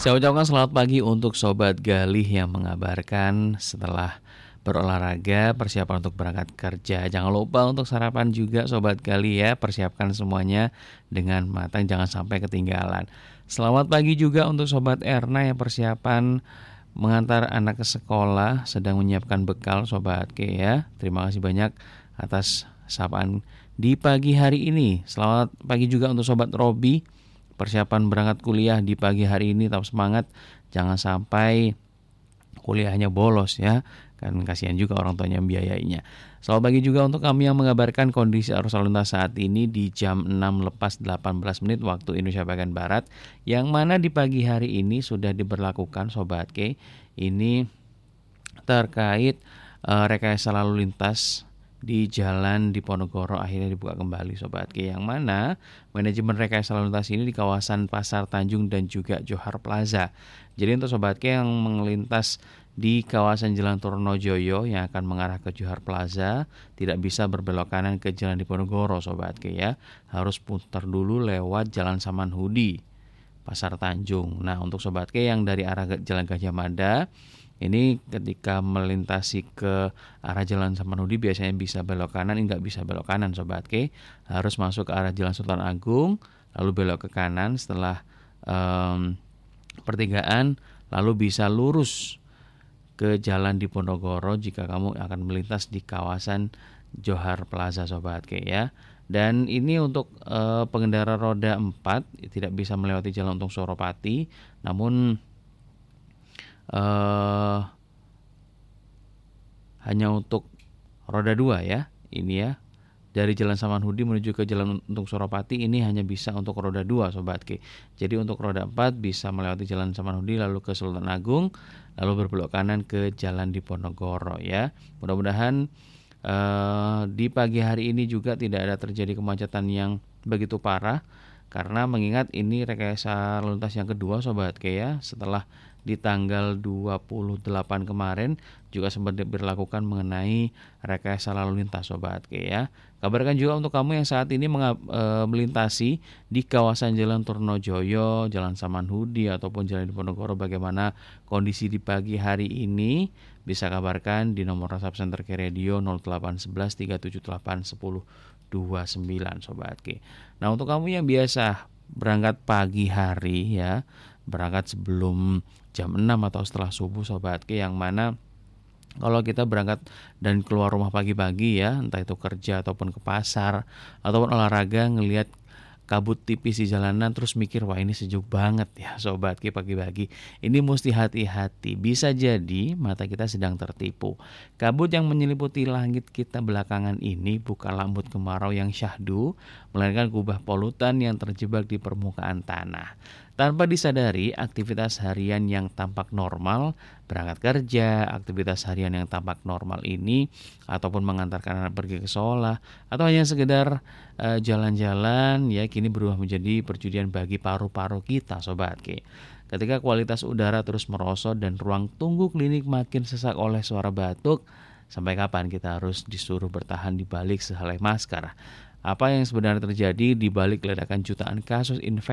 Saya ucapkan selamat pagi untuk Sobat Galih yang mengabarkan setelah berolahraga persiapan untuk berangkat kerja. Jangan lupa untuk sarapan juga Sobat Galih ya, persiapkan semuanya dengan matang, jangan sampai ketinggalan. Selamat pagi juga untuk Sobat Erna yang persiapan mengantar anak ke sekolah, sedang menyiapkan bekal Sobat K ya. Terima kasih banyak atas sapaan di pagi hari ini. Selamat pagi juga untuk Sobat Robi, persiapan berangkat kuliah di pagi hari ini, tetap semangat, jangan sampai kuliahnya bolos ya, kan kasihan juga orang tuanya biayainya. Selamat pagi juga untuk kami yang mengabarkan kondisi arus lalu lintas saat ini di jam 6 lepas 18 menit waktu Indonesia bagian Barat, yang mana di pagi hari ini sudah diberlakukan Sobat K. Ini terkait rekayasa lalu lintas di jalan Diponegoro akhirnya dibuka kembali Sobat K, yang mana manajemen rekayasa lalu lintas ini di kawasan Pasar Tanjung dan juga Johar Plaza. Jadi untuk Sobat K yang melintas di kawasan Jalan Trunojoyo yang akan mengarah ke Johar Plaza tidak bisa berbelok kanan ke Jalan Diponegoro Sobat K ya, harus putar dulu lewat Jalan Samanhudi Pasar Tanjung. Nah untuk Sobat K yang dari arah Jalan Gajah Mada, ini ketika melintasi ke arah Jalan Samanhudi biasanya bisa belok kanan, ini nggak bisa belok kanan Sobat K, harus masuk ke arah Jalan Sultan Agung, lalu belok ke kanan setelah pertigaan, lalu bisa lurus ke Jalan Diponegoro jika kamu akan melintas di kawasan Johar Plaza Sobat K ya. Dan ini untuk pengendara roda 4 tidak bisa melewati Jalan Untung Suropati, namun hanya untuk roda 2 ya. Ini ya, dari Jalan Samanhudi menuju ke Jalan Untung Suropati ini hanya bisa untuk roda 2 Sobat K. Jadi untuk roda 4 bisa melewati Jalan Samanhudi lalu ke Sultan Agung, lalu berbelok kanan ke Jalan Diponegoro ya. Mudah-mudahan di pagi hari ini juga tidak ada terjadi kemacetan yang begitu parah, karena mengingat ini rekayasa lalu lintas yang kedua Sobat K ya, setelah di tanggal 28 kemarin juga sempat diberlakukan mengenai rekayasa lalu lintas Sobat K ya. Kabarkan juga untuk kamu yang saat ini melintasi di kawasan Jalan Trunojoyo, Jalan Samanhudi ataupun Jalan Diponegoro, bagaimana kondisi di pagi hari ini, bisa kabarkan di nomor WhatsApp Center K Radio 0811 378 1029 Sobat K. Nah untuk kamu yang biasa berangkat pagi hari ya, berangkat sebelum jam 6 atau setelah subuh Sobat K, yang mana kalau kita berangkat dan keluar rumah pagi-pagi ya, entah itu kerja ataupun ke pasar ataupun olahraga, ngelihat kabut tipis di jalanan terus mikir wah ini sejuk banget ya Sobat K pagi-pagi, ini mesti hati-hati, bisa jadi mata kita sedang tertipu. Kabut yang menyelimuti langit kita belakangan ini bukan lambut kemarau yang syahdu, melainkan kubah polutan yang terjebak di permukaan tanah. Tanpa disadari, aktivitas harian yang tampak normal, berangkat kerja, aktivitas harian yang tampak normal ini, ataupun mengantarkan anak pergi ke sekolah, atau hanya sekedar jalan-jalan, ya kini berubah menjadi perjudian bagi paru-paru kita Sobat K. Ketika kualitas udara terus merosot dan ruang tunggu klinik makin sesak oleh suara batuk, sampai kapan kita harus disuruh bertahan di balik sehelai masker? Apa yang sebenarnya terjadi di balik ledakan jutaan kasus infeksi